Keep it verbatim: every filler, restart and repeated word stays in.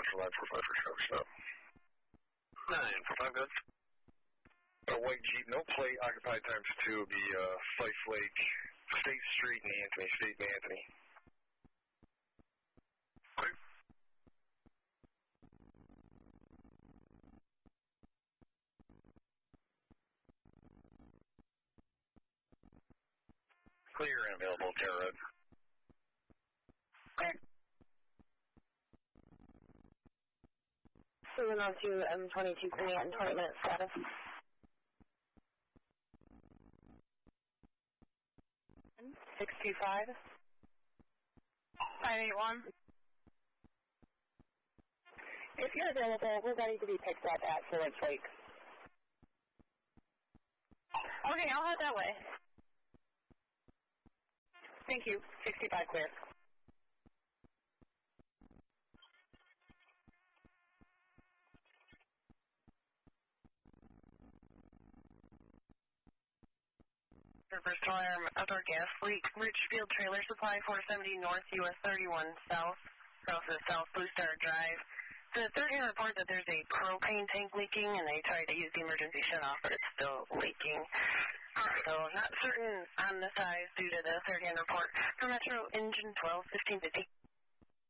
Central nine four five for traffic stop. nine four five, good. A white Jeep, no plate, occupied times two would be uh, Fife Lake, State Street in Anthony, State in Anthony. Clear. Clear and available, Terra Red. Clear. Moving on to M twenty-two Manhattan, twenty minutes status. six two five. five eight one. If you're available, we're ready to be picked up at Forest Lake. Okay, I'll head that way. Thank you. sixty-five clear. First alarm, outdoor gas leak, Richfield Trailer Supply, four seventy North, U S thirty-one South, south of South Blue Star Drive. The third hand report that there's a propane tank leaking, and they tried to use the emergency shutoff, but it's still leaking. So not certain on the size due to the third hand report. For Metro, engine twelve fifteen fifty.